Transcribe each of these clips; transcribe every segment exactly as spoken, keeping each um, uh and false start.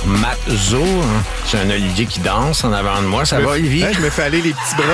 Matzo. Hein. J'ai un Olivier qui danse en avant de moi. Ça je va, me... Olivier? Hein, je me fais aller les petits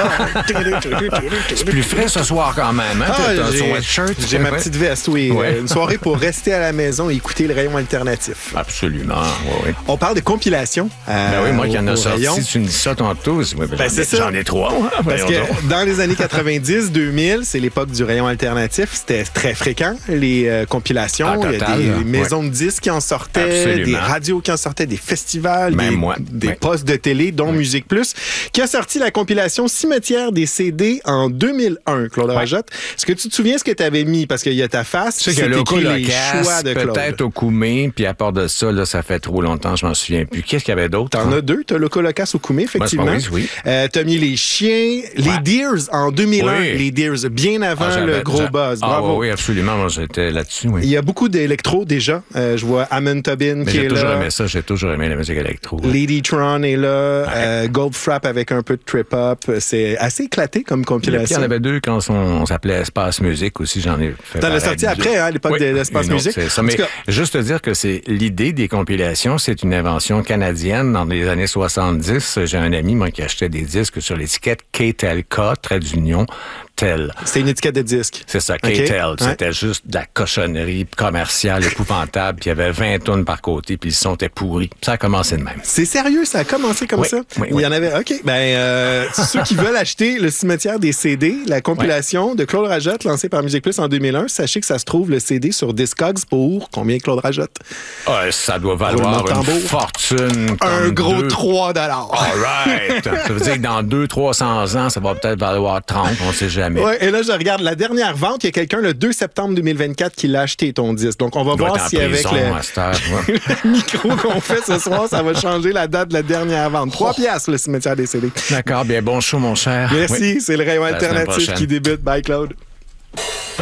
bras. C'est plus frais ce soir quand même. Hein? Ah, T'as j'ai, ton sweatshirt. j'ai ma petite veste, oui. Ouais. Une soirée pour rester à la maison et écouter le rayon alternatif. Absolument, oui, oui. On parle de compilation. Euh, Ben oui, moi qui en au, a au sorti, rayon. tu me dis ça tantôt. Ben, Ben, j'en, c'est ai, ça. j'en ai trois. Moi. Parce Voyons que donc. dans les années quatre-vingt-dix deux mille, c'est l'époque du rayon alternatif. C'était très fréquent, les euh, compilations. Ah, Il y a total, des là. maisons de disques qui en sortaient, Absolument. des radios qui en sortaient, des festivals, Même des, moi. des Ouais. postes de télé, dont Ouais. Musique Plus, qui a sorti la compilation Cimetière des C D en deux mille un, Claude Ouais. Rajotte. Est-ce que tu te souviens ce que tu avais mis? Parce qu'il y a ta face, Tu sais c'est que le écrit les Colocasse, choix de Claude. peut-être au Koumé, puis à part de ça, là, ça fait trop longtemps, je m'en souviens plus. Qu'est-ce qu'il y avait d'autre? T'en hein? as deux. T'as le Colocas au Koumé, effectivement. Ben, c'est pas oui, oui. Euh, t'as mis les chiens, les Deers en deux mille un. Oui. Les Deers, bien avant Ah, le j'avais- gros j'a- buzz. Ah, Bravo. oui, absolument. Moi, j'étais là-dessus, oui. Il y a beaucoup d'électro déjà. Euh, je vois Amon Tobin Mais qui j'ai est toujours là. aimé ça. J'ai toujours aimé la musique électro. Lady Tron est là. Euh, Goldfrapp avec un peu de trip-hop. C'est assez éclaté comme Puis, il y compilation. en avait deux quand on, on s'appelait Espace Musique aussi. J'en ai fait. T'en as pareil. sorti après, hein, à l'époque Oui, de l'Espace une autre, Musique. c'est ça. En Mais tout cas- juste te dire que c'est l'idée des compilations, c'est une invention canadienne dans les années soixante-dix. J'ai un ami, moi, qui achetait des disques sur l'étiquette K-Tel-K, trait d'union, tel. C'est une étiquette de disque. C'est ça, OK. K-Tel. Ouais. C'était juste de la cochonnerie commerciale épouvantable. Puis il y avait vingt tonnes par côté, puis le son était pourri. Ça a commencé de même. C'est sérieux, ça a commencé comme Oui, ça? oui, Il oui. y en avait. OK. Ben, euh, ceux qui veulent acheter le cimetière des C D, la compilation de Claude Rajotte lancée par Musique Plus en deux mille un, sachez que ça se trouve le C D sur Discogs pour combien, Claude Rajotte? Ah, ça doit valoir Roulement de une tambour. fortune. Un comme gros deux- trois dollars. All right. Ça veut dire que dans deux cents trois cents ans, ça va peut-être valoir trente, on ne sait jamais. Ouais, et là, je regarde la dernière vente. Il y a quelqu'un le deux septembre deux mille vingt-quatre qui l'a acheté, ton disque. Donc, on va Il doit voir être en si avec prison le, à cette heure, ouais. le micro qu'on fait ce soir, ça va changer la date de la dernière vente. Trois piastres, le cimetière des C D. D'accord, bien bon show, mon cher. Merci, Oui. c'est le rayon À la semaine alternatif prochaine. qui débute. Bye, Claude.